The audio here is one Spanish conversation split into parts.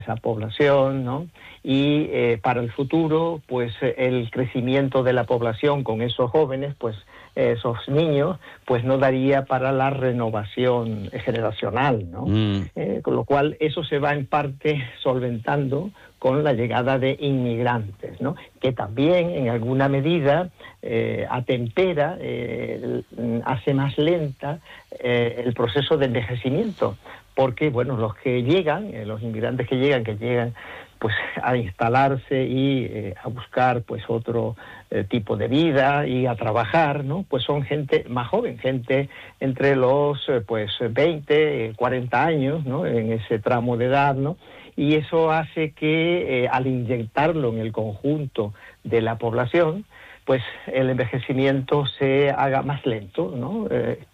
esa población, ¿no? Y para el futuro, pues el crecimiento de la población con esos jóvenes, pues esos niños, pues no daría para la renovación generacional, ¿no? Con lo cual eso se va en parte solventando con la llegada de inmigrantes, ¿no? Que también en alguna medida atempera, hace más lenta el proceso de envejecimiento, porque bueno, los que llegan, los inmigrantes que llegan pues a instalarse y a buscar pues otro tipo de vida y a trabajar, ¿no? Pues son gente más joven, gente entre los pues 20, 40 años, ¿no? En ese tramo de edad, ¿no? Y eso hace que al inyectarlo en el conjunto de la población, pues el envejecimiento se haga más lento, ¿no?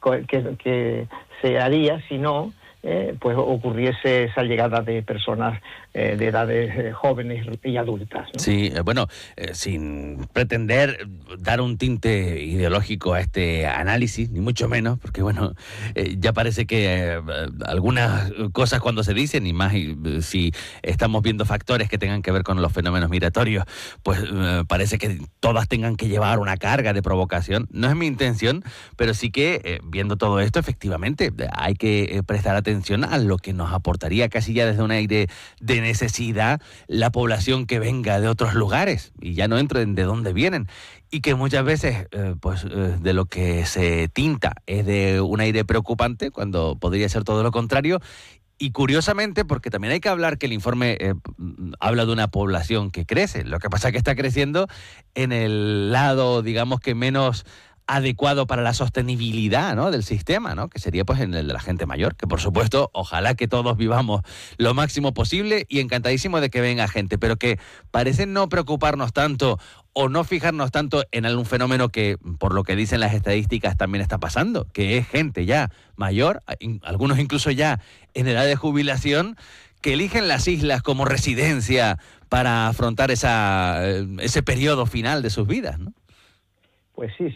Que se haría si no pues ocurriese esa llegada de personas de edades jóvenes y adultas, ¿no? Sí, bueno, sin pretender dar un tinte ideológico a este análisis, ni mucho menos, porque bueno, ya parece que algunas cosas cuando se dicen, y más si estamos viendo factores que tengan que ver con los fenómenos migratorios, pues parece que todas tengan que llevar una carga de provocación. No es mi intención, pero sí que viendo todo esto, efectivamente, hay que prestar atención a lo que nos aportaría casi ya desde un aire de necesidad la población que venga de otros lugares, y ya no entro en de dónde vienen, y que muchas veces de lo que se tinta es de un aire preocupante cuando podría ser todo lo contrario. Y curiosamente, porque también hay que hablar que el informe habla de una población que crece, lo que pasa es que está creciendo en el lado, digamos que menos adecuado para la sostenibilidad, ¿no?, del sistema, ¿no?, que sería pues en el de la gente mayor, que por supuesto, ojalá que todos vivamos lo máximo posible y encantadísimo de que venga gente, pero que parece no preocuparnos tanto o no fijarnos tanto en algún fenómeno que, por lo que dicen las estadísticas, también está pasando, que es gente ya mayor, algunos incluso ya en edad de jubilación, que eligen las islas como residencia para afrontar ese periodo final de sus vidas, ¿no? Pues sí.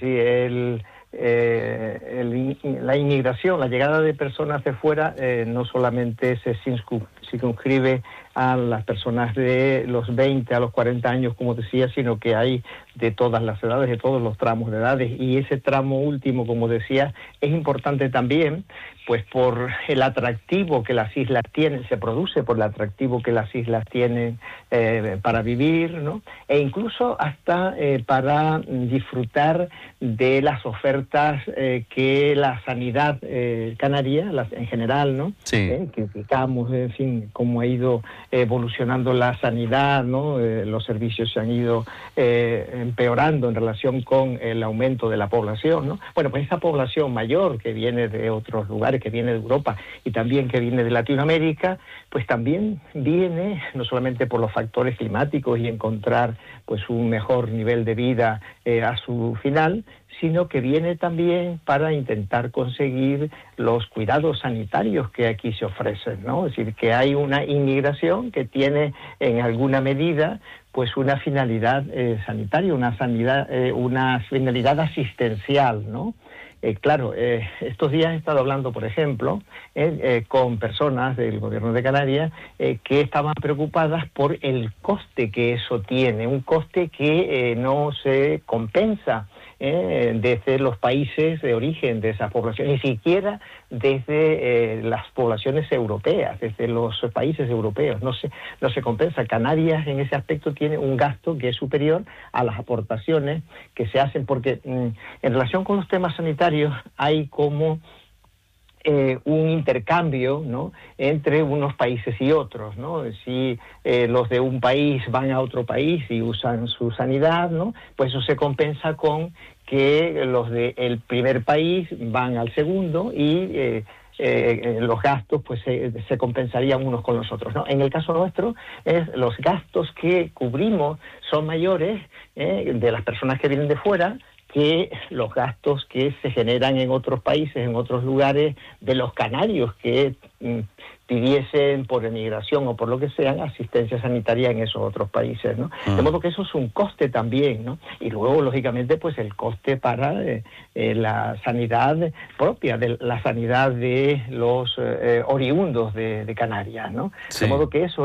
La inmigración, la llegada de personas de fuera, no solamente se circunscribe a las personas de los 20 a los 40 años, como decía, sino que hay de todas las edades, de todos los tramos de edades, y ese tramo último, como decía, es importante también, pues por el atractivo que las islas tienen, se produce por el atractivo que las islas tienen para vivir, ¿no? E incluso hasta para disfrutar de las ofertas que la sanidad canaria, en general, ¿no? Sí. Criticamos, en fin, cómo ha ido evolucionando la sanidad, ¿no? Los servicios se han ido empeorando en relación con el aumento de la población, ¿no? Bueno, pues esa población mayor que viene de otros lugares, que viene de Europa y también que viene de Latinoamérica, pues también viene no solamente por los factores climáticos y encontrar pues un mejor nivel de vida a su final, sino que viene también para intentar conseguir los cuidados sanitarios que aquí se ofrecen, ¿no? Es decir, que hay una inmigración que tiene en alguna medida pues una finalidad sanitaria, una finalidad asistencial, ¿no? Claro, estos días he estado hablando, por ejemplo, con personas del gobierno de Canarias que estaban preocupadas por el coste que eso tiene, un coste que no se compensa desde los países de origen de esas poblaciones, ni siquiera desde las poblaciones europeas, desde los países europeos, no se compensa. Canarias en ese aspecto tiene un gasto que es superior a las aportaciones que se hacen, porque en relación con los temas sanitarios hay como un intercambio, ¿no?, entre unos países y otros, ¿no? Si los de un país van a otro país y usan su sanidad, ¿no?, pues eso se compensa con que los del primer país van al segundo y los gastos pues se compensarían unos con los otros, ¿no? En el caso nuestro, los gastos que cubrimos son mayores de las personas que vienen de fuera que los gastos que se generan en otros países, en otros lugares, de los canarios que pidiesen por emigración o por lo que sea asistencia sanitaria en esos otros países, ¿no? De modo que eso es un coste también, ¿no? Y luego, lógicamente, pues el coste para la sanidad propia, de la sanidad de los oriundos de Canarias, ¿no? Sí. De modo que eso